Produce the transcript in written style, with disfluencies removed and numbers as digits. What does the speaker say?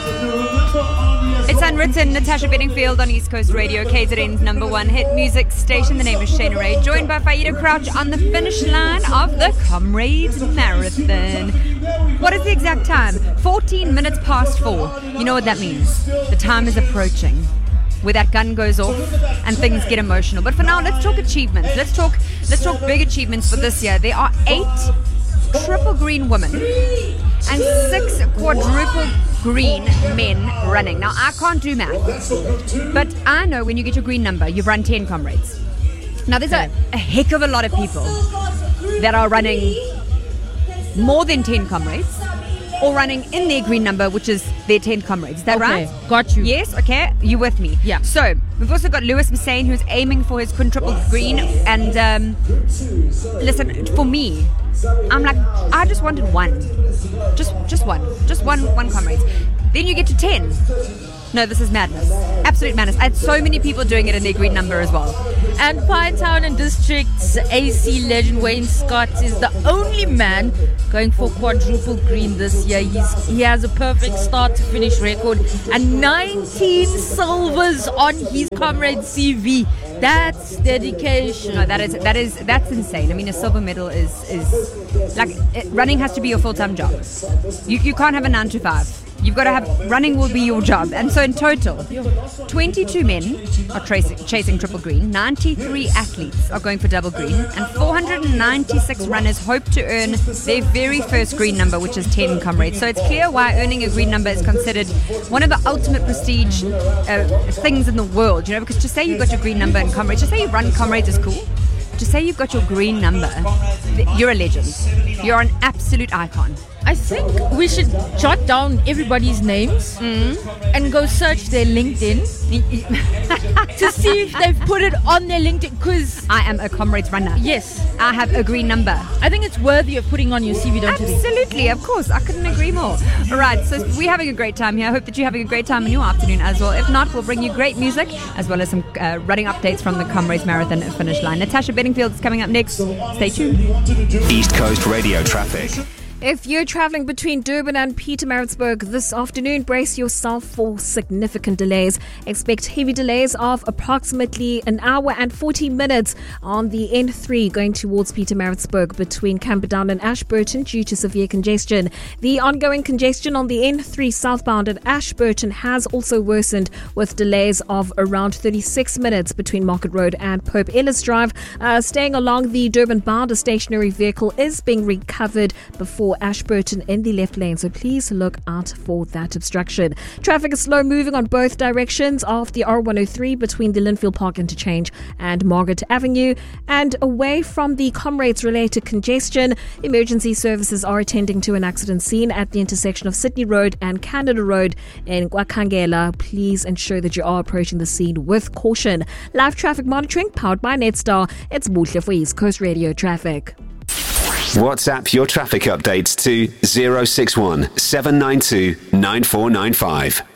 It's Unwritten, Natasha Bedingfield on East Coast Radio, KZN's number one hit music station. The name is Shayna Ray, joined by Faida Crouch on the finish line of the Comrades Marathon. What is the exact time? 14 minutes past 4. You know what that means? The time is approaching, where that gun goes off and things get emotional. But for now, let's talk achievements. Let's talk big achievements for this year. There are 8 triple green women and 6 quadruple green men running. Now, I can't do math, but I know when you get your green number, you've run 10 comrades. Now, there's a heck of a lot of people that are running more than 10 comrades or running in their green number, which is their 10 comrades. Is that right? Got you. Yes, okay. You with me? Yeah. So, we've also got Lewis Msane, who's aiming for his quintuple green. And listen, for me, I'm like, I just wanted one. Just one comrades. Then you get to 10. No, this is madness. Absolute madness. I had so many people doing it in their green number as well. And Pinetown and District's AC legend Wayne Scott is the only man going for quadruple green this year. He has a perfect start to finish record and 19 silvers on his comrade CV. That's dedication. No, that's insane. I mean, a silver medal is like running has to be your full-time job. You can't have a 9 to 5. You've got to have, running will be your job. And so in total, 22 men are chasing triple green, 93 athletes are going for double green, and 496 runners hope to earn their very first green number, which is 10 comrades. So it's clear why earning a green number is considered one of the ultimate prestige things in the world, you know, because to say you've got your green number in comrades, to say you run comrades is cool. To say you've got your green number, you're a legend. You're an absolute icon. I think we should jot down everybody's names and go search their LinkedIn to see if they've put it on their LinkedIn, because I am a comrades runner. Yes. I have a green number. I think it's worthy of putting on your CV, don't you think? Absolutely, of course. I couldn't agree more. All right, so we're having a great time here. I hope that you're having a great time in your afternoon as well. If not, we'll bring you great music as well as some running updates from the Comrades Marathon finish line. Natasha Bedingfield is coming up next. Stay tuned. East Coast Radio traffic. If you're travelling between Durban and Pietermaritzburg this afternoon, brace yourself for significant delays. Expect heavy delays of approximately an hour and 40 minutes on the N3 going towards Pietermaritzburg between Camperdown and Ashburton due to severe congestion. The ongoing congestion on the N3 southbound at Ashburton has also worsened with delays of around 36 minutes between Market Road and Pope Ellis Drive. Staying along the Durban bound, a stationary vehicle is being recovered before Ashburton in the left lane, so please look out for that obstruction. Traffic is slow moving on both directions of the R103 between the Linfield Park interchange and Margaret Avenue, and away from the Comrades related congestion. Emergency services are attending to an accident scene at the intersection of Sydney Road and Canada Road in Kwakangela. Please ensure that you are approaching the scene with caution. Live traffic monitoring powered by Netstar. It's Buhle for East Coast Radio Traffic. WhatsApp your traffic updates to 061 792 9495.